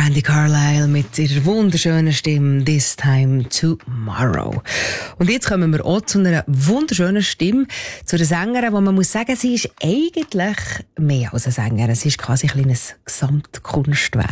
Brandi Carlile mit ihrer wunderschönen Stimme «This Time Tomorrow». Und jetzt kommen wir auch zu einer wunderschönen Stimme, zu einer Sängerin, wo man muss sagen, sie ist eigentlich mehr als eine Sängerin. Sie ist quasi ein kleines Gesamtkunstwerk.